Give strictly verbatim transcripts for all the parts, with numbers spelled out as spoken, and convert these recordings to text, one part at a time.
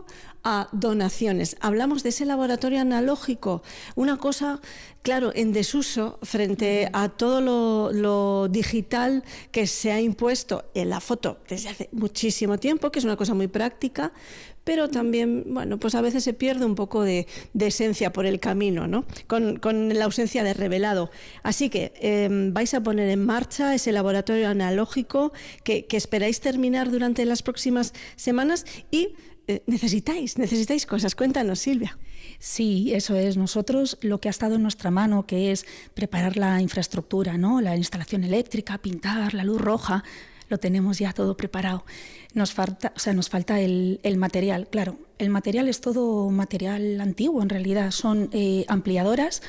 a donaciones. Hablamos de ese laboratorio analógico, una cosa, claro, en desuso frente a todo lo, lo digital que se ha impuesto en la foto desde hace muchísimo tiempo, que es una cosa muy práctica, pero también, bueno, pues a veces se pierde un poco de, de esencia por el camino, ¿no? Con, con la ausencia de revelado. Así que eh, vais a poner en marcha ese laboratorio analógico que, que esperáis terminar durante las próximas semanas y eh, necesitáis, necesitáis cosas. Cuéntanos, Silvia. Sí, eso es. Nosotros lo que ha estado en nuestra mano, que es preparar la infraestructura, ¿no? La instalación eléctrica, pintar, la luz roja, lo tenemos ya todo preparado. Nos falta, o sea, nos falta el, el material. Claro, el material es todo material antiguo, en realidad. Son eh, ampliadoras,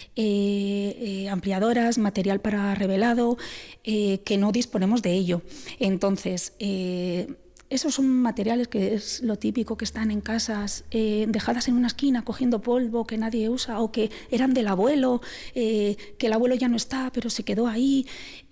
eh, eh, ampliadoras, material para revelado, eh, que no disponemos de ello. Entonces, eh, esos son materiales que es lo típico, que están en casas eh, dejadas en una esquina cogiendo polvo que nadie usa, o que eran del abuelo, eh, que el abuelo ya no está pero se quedó ahí.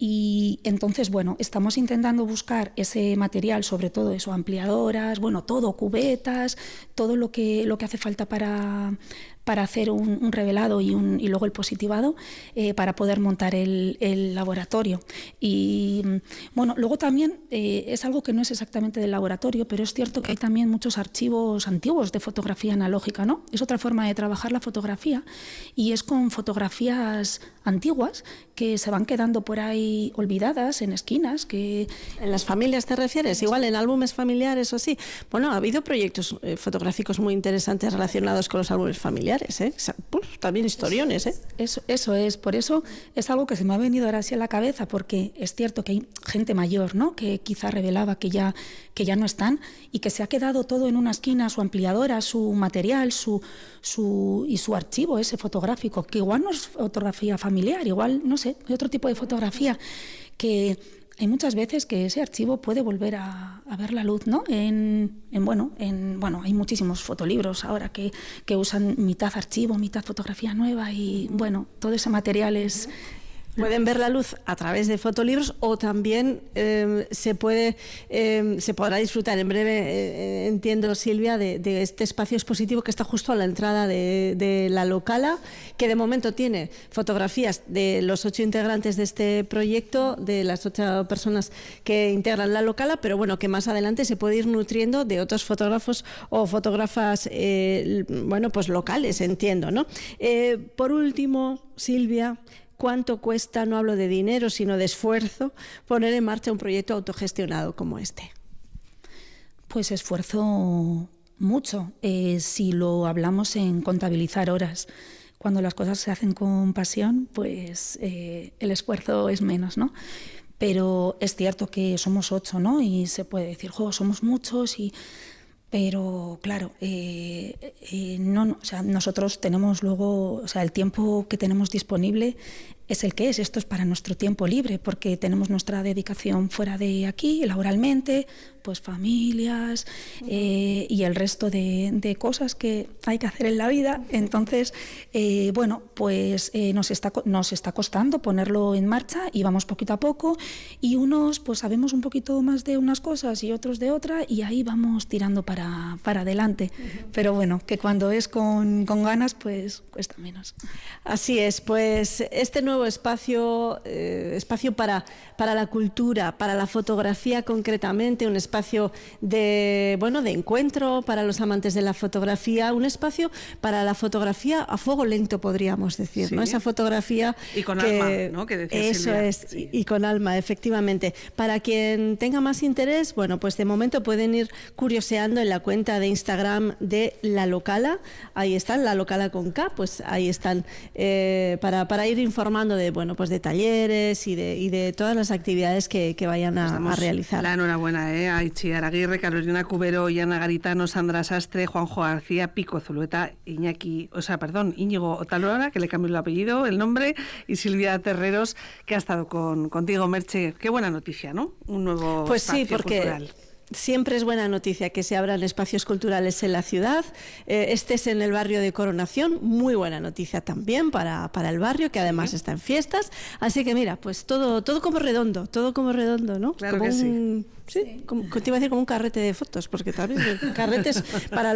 Y entonces, bueno, estamos intentando buscar ese material, sobre todo eso, ampliadoras, bueno, todo, cubetas, todo lo que, lo que hace falta para, para hacer un, un revelado y, un, y luego el positivado, eh, para poder montar el, el laboratorio. Y bueno, luego también eh, es algo que no es exactamente del laboratorio, pero es cierto que hay también muchos archivos antiguos de fotografía analógica, ¿no? Es otra forma de trabajar la fotografía, y es con fotografías antiguas que se van quedando por ahí olvidadas en esquinas. Que ¿En las familias te refieres? Igual en álbumes familiares o sí. Bueno, ha habido proyectos eh, fotográficos muy interesantes relacionados con los álbumes familiares, ¿eh? Uf, también historiones, ¿eh? Eso, eso es, por eso es algo que se me ha venido ahora así a la cabeza, porque es cierto que hay gente mayor, ¿no? Que quizá revelaba que ya, que ya no están, y que se ha quedado todo en una esquina, su ampliadora, su material, su, su, y su archivo ese fotográfico, que igual no es fotografía familiar, igual, no sé, hay otro tipo de fotografía, que hay muchas veces que ese archivo puede volver a, a ver la luz, ¿no? En, en, bueno, en, bueno, hay muchísimos fotolibros ahora que, que usan mitad archivo, mitad fotografía nueva, y bueno, todo ese material es... Pueden ver la luz a través de fotolibros, o también eh, se puede eh, se podrá disfrutar en breve, eh, entiendo, Silvia, de, de este espacio expositivo que está justo a la entrada de, de la Locala, que de momento tiene fotografías de los ocho integrantes de este proyecto, de las ocho personas que integran la Locala, pero bueno, que más adelante se puede ir nutriendo de otros fotógrafos o fotógrafas, eh, bueno, pues locales, entiendo, ¿no? Eh, por último, Silvia, ¿cuánto cuesta, no hablo de dinero, sino de esfuerzo, poner en marcha un proyecto autogestionado como este? Pues esfuerzo mucho, eh, si lo hablamos en contabilizar horas. Cuando las cosas se hacen con pasión, pues eh, el esfuerzo es menos, ¿no? Pero es cierto que somos ocho, ¿no? Y se puede decir, jo, somos muchos, y... pero claro, eh, eh, no, no, o sea, nosotros tenemos luego, o sea, el tiempo que tenemos disponible es el que es. Esto es para nuestro tiempo libre, porque tenemos nuestra dedicación fuera de aquí, laboralmente, pues familias, eh, y el resto de, de cosas que hay que hacer en la vida. Entonces, eh, bueno, pues eh, nos está, nos está costando ponerlo en marcha, y vamos poquito a poco, y unos pues sabemos un poquito más de unas cosas y otros de otra, y ahí vamos tirando para, para adelante. Uh-huh. Pero bueno, que cuando es con, con ganas, pues cuesta menos. Así es, pues este nuevo espacio, eh, espacio para, para la cultura, para la fotografía concretamente, un espacio de, bueno, de encuentro para los amantes de la fotografía, un espacio para la fotografía a fuego lento, podríamos decir, sí, ¿no? Esa fotografía y con que, alma, ¿no? Que decía eso Silvia. es, Sí. y, y con alma, efectivamente. Para quien tenga más interés, bueno, pues de momento pueden ir curioseando en la cuenta de Instagram de La Locala. Ahí están, La Locala con K, pues ahí están, eh, para, para ir informando de, bueno, pues de talleres y de, y de todas las actividades que, que vayan a, a realizar. La enhorabuena, ¿eh? A Itziar Aguirre, Carolina Cubero, Yana Garitano, Sandra Sastre, Juanjo García, Pico Zulueta, Iñaki, o sea, perdón, Íñigo Otalora, que le cambió el apellido, el nombre, y Silvia Terreros, que ha estado con, contigo, Merche. Qué buena noticia, ¿no? Un nuevo pues espacio sí, porque cultural. Siempre es buena noticia que se abran espacios culturales en la ciudad. Eh, este es en el barrio de Coronación, muy buena noticia también para, para el barrio, que además sí. está en fiestas. Así que mira, pues todo, todo como redondo, todo como redondo, ¿no? Claro como que un, sí. Sí, como, te iba a decir como un carrete de fotos, porque también carretes para